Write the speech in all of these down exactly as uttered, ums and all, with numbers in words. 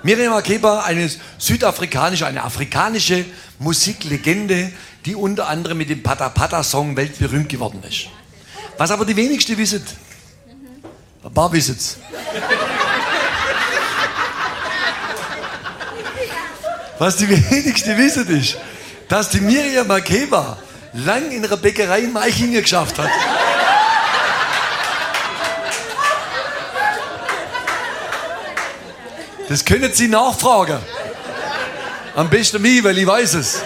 Miriam Makeba, eine südafrikanische, eine afrikanische Musiklegende, die unter anderem mit dem Pata Pata Song weltberühmt geworden ist. Was aber die wenigsten wissen, ein paar wissen es. Was die wenigsten wissen ist, dass die Miriam Makeba lang in einer Bäckerei in Meichingen geschafft hat. Das können Sie nachfragen. Am besten mich, weil ich weiß es.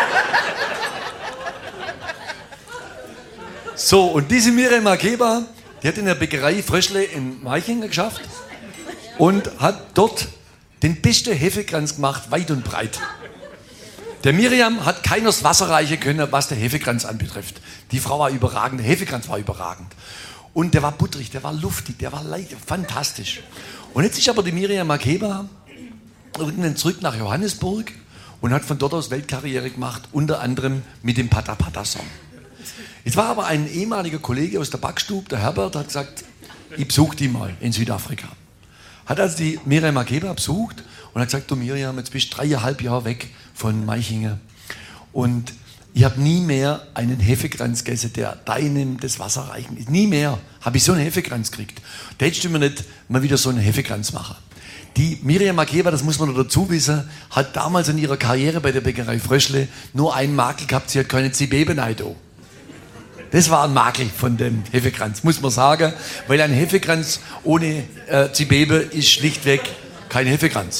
So, und diese Miriam Makeba, die hat in der Bäckerei Fröschle in Meichingen geschafft und hat dort den besten Hefekranz gemacht, weit und breit. Der Miriam hat keiner das Wasser reichen können, was der Hefekranz anbetrifft. Die Frau war überragend, der Hefekranz war überragend. Und der war butterig, der war luftig, der war leicht, fantastisch. Und jetzt ist aber die Miriam Makeba irgendwann zurück nach Johannesburg und hat von dort aus Weltkarriere gemacht, unter anderem mit dem Pata Pata Song. Jetzt war aber ein ehemaliger Kollege aus der Backstube, der Herbert, hat gesagt, ich besuche die mal in Südafrika. Hat also die Miriam Makeba besucht und hat gesagt, du Miriam, jetzt bist du dreieinhalb Jahre weg von Meichingen und ich habe nie mehr einen Hefekranz gegessen, der deinem das Wasser reichen ist. Nie mehr habe ich so einen Hefekranz gekriegt. Da hättest du mir nicht mal wieder so einen Hefekranz machen. Die Miriam Makeba, das muss man noch dazu wissen, hat damals in ihrer Karriere bei der Bäckerei Fröschle nur einen Makel gehabt, sie hat keine Zibebe-Neido. Das war ein Makel von dem Hefekranz, muss man sagen, weil ein Hefekranz ohne äh, Zibebe ist schlichtweg kein Hefekranz.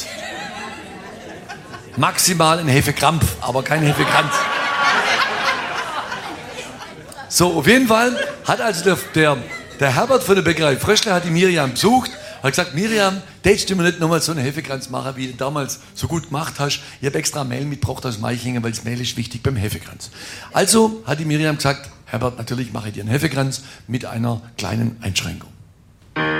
Maximal ein Hefekrampf, aber kein Hefekranz. So, auf jeden Fall hat also der, der, der Herbert von der Bäckerei Fröschle hat die Miriam besucht, hat gesagt, Miriam, darfst du mir nicht nochmal so einen Hefekranz machen, wie du damals so gut gemacht hast. Ich habe extra Mehl mitgebracht aus Meichingen, weil das Mehl ist wichtig beim Hefekranz. Also hat die Miriam gesagt, Herbert, natürlich mache ich dir einen Hefekranz mit einer kleinen Einschränkung.